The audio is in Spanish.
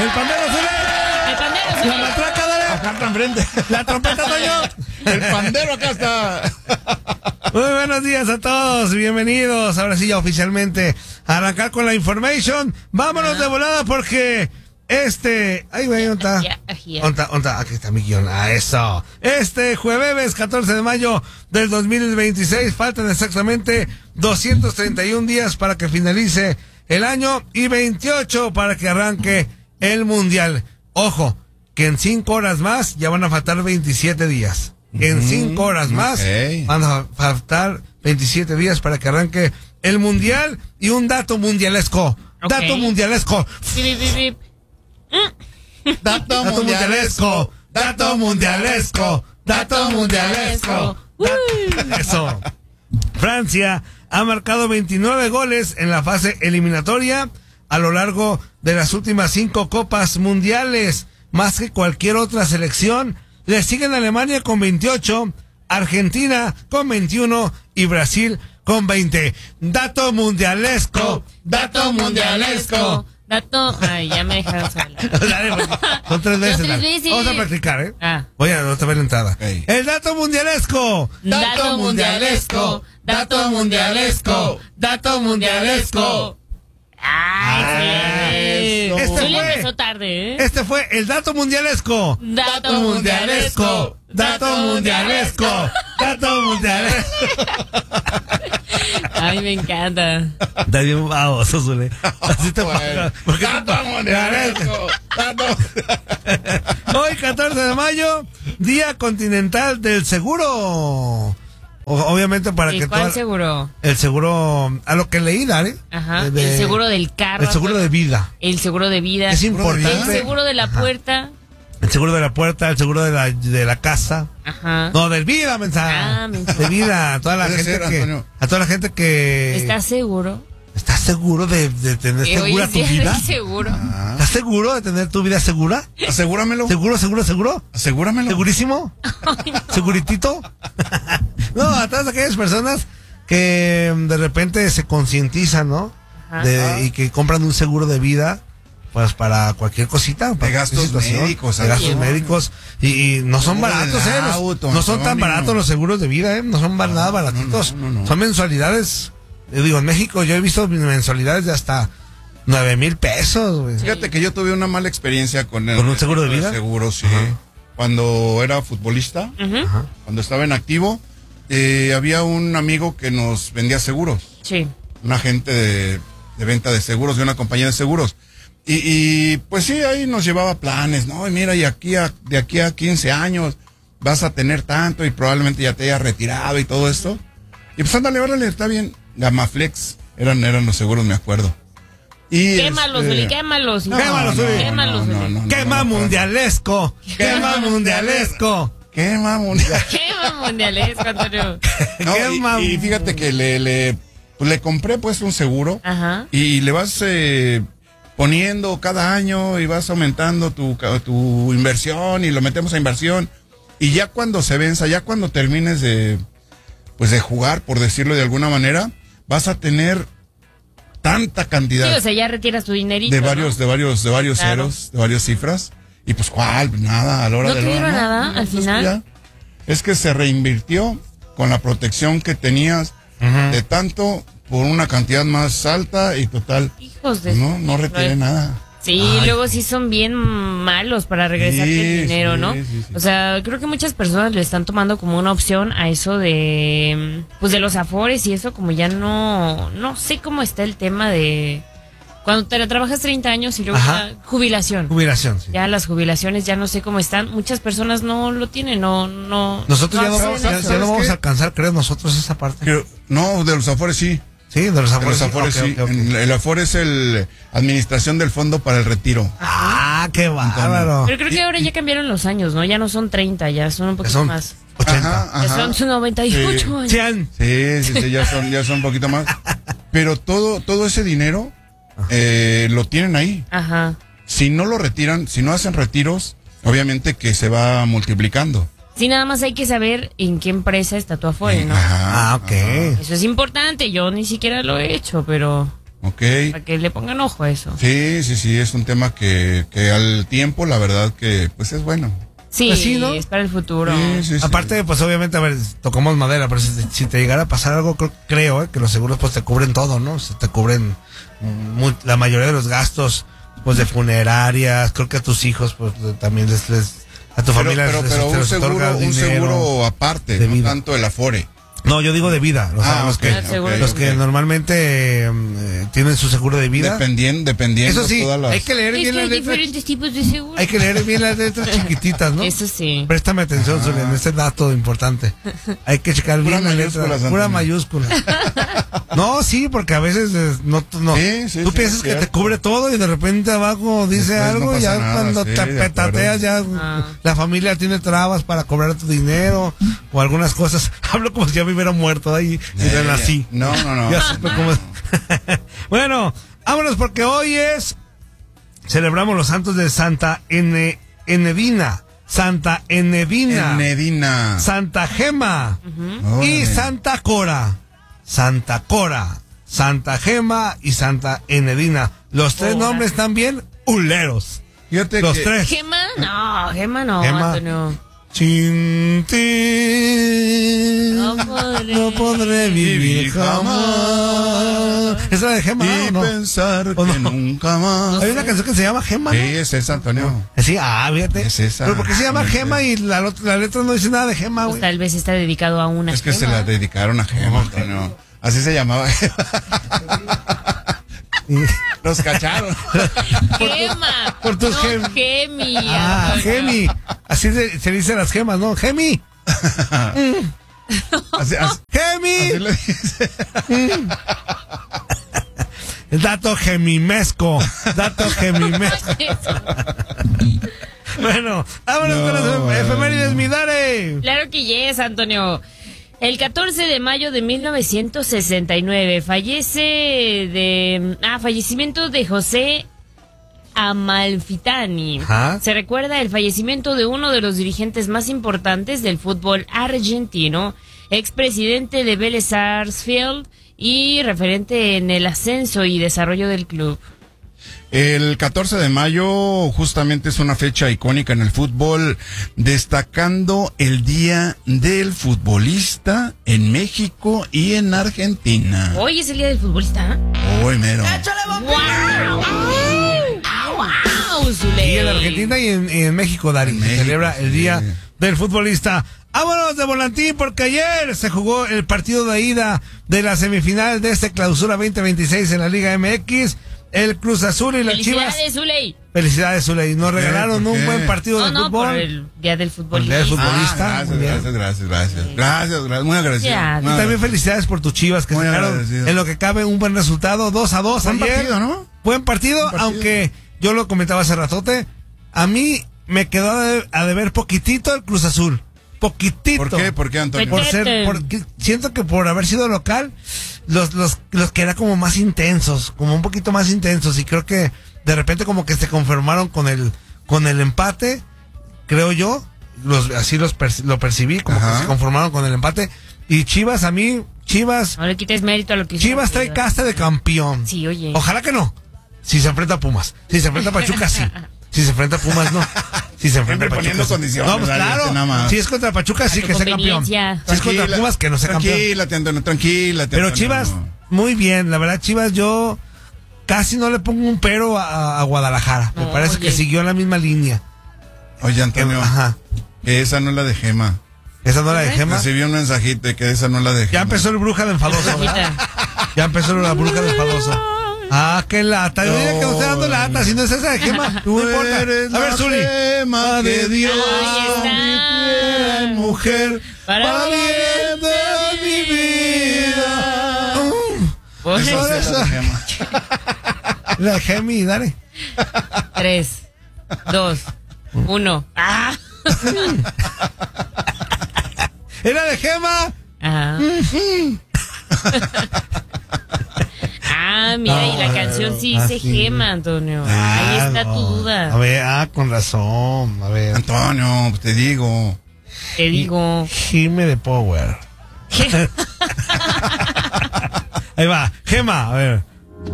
pandero, sube. El pandero, sube. La matraca, dale. Acá está enfrente. La trompeta, Toño. El pandero acá está. Muy buenos días a todos, bienvenidos. Ahora sí, ya oficialmente a arrancar con la information. Vámonos de volada porque Ay, güey, ¿dónde está? ¿Dónde está? Aquí está mi guión. Eso. Jueves 14 de mayo del 2026. Faltan exactamente 231 días para que finalice el año y 28 para que arranque el mundial. Ojo, que en 5 horas más ya van a faltar 27 días. En 5 horas más van a faltar 27 días para que arranque el mundial. Y un dato mundialesco. Dato mundialesco. Dato mundialesco. Dato mundialesco. Dato mundialesco. Eso. Francia ha marcado 29 goles en la fase eliminatoria a lo largo de las últimas 5 copas mundiales, más que cualquier otra selección. Le siguen Alemania con 28, Argentina con 21 y Brasil con 20. Dato mundialesco. Dato mundialesco. Ay, ya me dejaron sola. Son 3 veces. No, 3 veces. Vamos a practicar, Voy a otra vez la entrada. El dato mundialesco. Dato mundialesco. Dato mundialesco. Dato mundialesco. Ay, sí. Empezó tarde, Este fue el dato mundialesco. Dato mundialesco. Dato mundialesco. Dato mundialesco. Ay, me encanta. Está bien baboso, Zule. Así te pasa. Dato mundialesco. Hoy, 14 de mayo, Día Continental del Seguro. Obviamente para que ¿Cuál seguro? El seguro, a lo que leí, Dale. Ajá, el seguro del carro. El seguro de vida. El seguro de vida. Es importante. El seguro de la puerta. El seguro de la puerta, el seguro de la casa. Ajá. No, del vida, mensaje. De vida, a toda la gente que ¿Estás seguro? ¿Estás seguro de tener segura tu vida? Seguro. ¿Estás seguro de tener tu vida segura? Asegúramelo. ¿Seguro? Asegúramelo. ¿Segurísimo? ¿Seguritito? No, a todas aquellas personas que de repente se concientizan, ¿no? Y que compran un seguro de vida, pues para cualquier cosita, para de gastos médicos, de gastos médicos, y no son baratos, no son tan baratos los seguros de vida, no son nada baratitos, son mensualidades. Yo digo, en México yo he visto mensualidades de hasta 9,000 pesos, güey. Fíjate que yo tuve una mala experiencia con un seguro de vida. Seguro, sí. Cuando era futbolista, cuando estaba en activo, había un amigo que nos vendía seguros. Sí. Un agente de venta de seguros, de una compañía de seguros. Y pues sí, ahí nos llevaba planes, ¿no? Y mira, de aquí a 15 años vas a tener tanto y probablemente ya te hayas retirado y todo esto. Y pues ándale, órale, está bien. Gamaflex eran los seguros, me acuerdo. Y quémalos, Uli, quémalos. Quémalos, Uli. Quema mundialesco. Quema mundialesco. Quema mundialesco. Quema mundialesco, Antonio. Y fíjate que le compré pues un seguro. Ajá. Y le vas poniendo cada año y vas aumentando tu inversión y lo metemos a inversión. Y ya cuando se venza, ya cuando termines de jugar, por decirlo de alguna manera, vas a tener tanta cantidad. Sí, o sea, ya retiras tu dinerito. De varios ceros, de varias cifras. Y pues, ¿cuál? Nada, a la hora ¿No de te dieron nada al final? Ya. Es que se reinvirtió con la protección que tenías de tanto por una cantidad más alta y total. Hijos de... No retiré nada. Sí, luego sí son bien malos para regresarte el dinero, ¿no? Sí. O sea, creo que muchas personas le están tomando como una opción a eso de los afores y eso, como ya no sé cómo está el tema de cuando te trabajas 30 años y luego ya jubilación. Jubilación, sí. Ya las jubilaciones ya no sé cómo están. Muchas personas no lo tienen, no. Nosotros ya no vamos a alcanzar, creo, nosotros esa parte. No, de los afores sí. Sí, de los afores. Sí. Okay. El afore es el administración del fondo para el retiro. Qué bárbaro. Pero creo que ahora ya cambiaron los años, ¿no? Ya no son 30, ya son un poquito más. 80. Ya son 98 años. 100. Sí, ya son un poquito más. Pero todo ese dinero lo tienen ahí. Ajá. Si no lo retiran, si no hacen retiros, obviamente que se va multiplicando. Sí, nada más hay que saber en qué empresa está tu afore, ¿no? Ok. Eso es importante, yo ni siquiera lo he hecho, pero Ok. Para que le pongan ojo a eso. Sí, es un tema que al tiempo, la verdad que pues es bueno. Sí, pues sí, ¿no? es para el futuro. Sí. Aparte, pues obviamente, a ver, tocamos madera, pero si te llegara a pasar algo, creo que los seguros pues te cubren todo, ¿no? Te cubren la mayoría de los gastos, pues de funerarias, creo que a tus hijos, pues también a tu familia pero les otorga un dinero seguro aparte, no tanto el Afore. No, yo digo de vida. O sea, los que normalmente tienen su seguro de vida. Dependiendo. Eso sí, todas las... hay que leer bien las letras. Hay diferentes tipos de seguro. Hay que leer bien las letras chiquititas, ¿no? Eso sí. Préstame atención, Zulia, en este dato importante. Hay que checar bien las letras. Pura mayúscula. No, sí, porque a veces no Sí, tú piensas que te cubre todo y de repente abajo dice después algo no y ya pasa nada, cuando sí, te de petateas ya la familia tiene trabas para cobrar tu dinero o algunas cosas. Hablo como si ya me hubiera muerto ahí y ven así. No. Ya supe cómo... Bueno, vámonos porque hoy celebramos los santos de Santa Enedina, Santa Enedina, Santa Gema y Santa Cora. Santa Cora, Santa Gema y Santa Enedina. Los tres nombres también uleros. Fíjate los que... tres. Gema no, Gema. Antonio. Sin ti no podré vivir jamás. ¿Esa es la de Gema Y o no? pensar ¿O no? que nunca más. Hay una canción que se llama Gema, ¿no? Sí, es esa, Antonio. Sí, fíjate. Es esa. Pero ¿por qué se llama Gema y la letra no dice nada de Gema, Pues güey? tal vez está dedicado a una Es que se Gema. la dedicaron a Gema, Antonio. Así se llamaba. Nos cacharon. Gema. Por tus no, gem. Gemi. Gemi. Así se dicen las gemas, ¿no? Gemi. Así Gemi. le dice. Dato gemimesco. Bueno, vámonos con las efemérides, mi Dare. Claro que yes, Antonio. El 14 de mayo de 1969 fallecimiento de José Amalfitani. Ajá. Se recuerda el fallecimiento de uno de los dirigentes más importantes del fútbol argentino, expresidente de Vélez Sarsfield y referente en el ascenso y desarrollo del club. El 14 de mayo justamente es una fecha icónica en el fútbol, destacando el Día del Futbolista en México y en Argentina. Hoy es el Día del Futbolista. Hoy mero. ¡Wow! ¡Wow, Zuley! Y en Argentina y en México, Dari, se celebra el Día del Futbolista. Vámonos de volantín porque ayer se jugó el partido de ida de la semifinal de este Clausura 2026 en la Liga MX. El Cruz Azul y las Chivas. ¡Felicidades, Zuley! Felicidades, Zuley. Nos regalaron ¿por qué? un buen partido de No, fútbol. por el Día del Por el Día del Futbolista. Futbolista. Gracias. Muy agradecido. Ya, Y también felicidades por tus Chivas que Muy sacaron agradecido. en lo que cabe un buen resultado, 2-2 Buen ayer. partido, ¿no? Buen partido, aunque yo lo comentaba hace ratote, a mí me quedó a deber poquitito el Cruz Azul. Poquitito. ¿Por qué? ¿Por qué, Antonio? Porque siento que por haber sido local, los que era como más intensos, como un poquito más intensos, y creo que de repente como que se conformaron con el empate, creo yo, lo percibí, como que se conformaron con el empate, y Chivas, No le quites mérito a lo que hizo. Chivas trae casta de campeón. Sí, oye. Ojalá que no. Si se enfrenta a Pumas. Si se enfrenta a Pachuca, sí. Si se enfrenta a Pumas, no. Si se enfrenta a Siempre Pachuca, poniendo sí. condiciones, No, pues dale, claro. nada más. Si es contra Pachuca, sí tu que sea campeón. conveniencia. Si es contra Pumas, que no sea campeón. Tranquilate, Antonio, tranquilate. Pero Antonio. Chivas, muy bien. La verdad, Chivas, yo casi no le pongo un pero a Guadalajara. Me No, parece oye. que siguió la misma línea. Oye, Antonio, Ajá. que esa no es la de Gema. Esa no la de Gema. Recibí un mensajito de que esa no es la de Gema. Ya empezó el bruja de enfadoso, ¿verdad? Ya empezó la bruja de enfadoso. Ah, qué lata. Yo diría que no está dando lata. Si no es esa de Gema, no importa. A ver, Zuli. Gema de Dios. Ahí está. Mujer, para bien de mi vida. Pues, Esa es la de Gema. La de Gemi, dale. 3, 2, 1. ¡Ah! ¿Era de Gema? Ajá. Mira, y la canción sí dice sí. Gema, Antonio. Ahí está no. tu duda. A ver, con razón. A ver. Antonio, pues te digo. Te digo. Gime de Power. Ahí va, Gema, a ver.